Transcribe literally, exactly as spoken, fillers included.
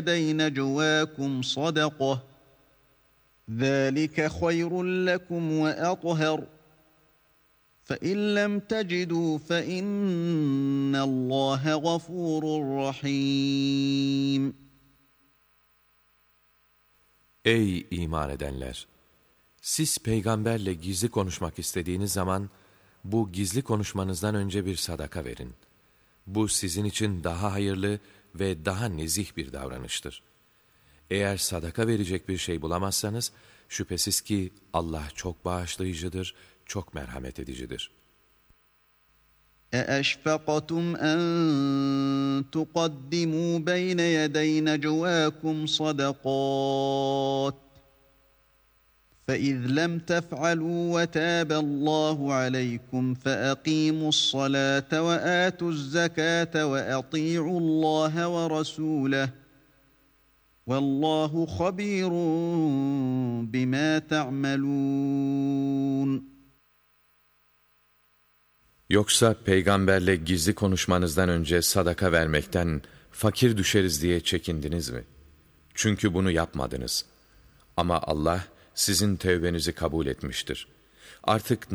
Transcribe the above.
نجواكم صدقة ذلك خير لكم وأطهر فإن لم تجدوا فإن الله غفور رحيم. Ey iman edenler! Siz peygamberle gizli konuşmak istediğiniz zaman, bu gizli konuşmanızdan önce bir sadaka verin. Bu sizin için daha hayırlı ve daha nezih bir davranıştır. Eğer sadaka verecek bir şey bulamazsanız, şüphesiz ki Allah çok bağışlayıcıdır, çok merhamet edicidir. أَأَشْفَقْتُمْ أَنْ تُقَدِّمُوا بَيْنَ يَدَيْ نَجْوَاكُمْ صَدَقَاتٍ فَإِذْ لَمْ تَفْعَلُوا وَتَابَ اللّٰهُ عَلَيْكُمْ فَأَقِيمُوا الصَّلَاةَ وَآتُوا الزَّكَاةَ وَأَطِيعُوا اللّٰهَ وَرَسُولَهُ وَاللّٰهُ خَبِيرٌ بِمَا تَعْمَلُونَ. Yoksa peygamberle gizli konuşmanızdan önce sadaka vermekten fakir düşeriz diye çekindiniz mi? Çünkü bunu yapmadınız. Ama Allah sizin tevbenizi kabul etmiştir. Artık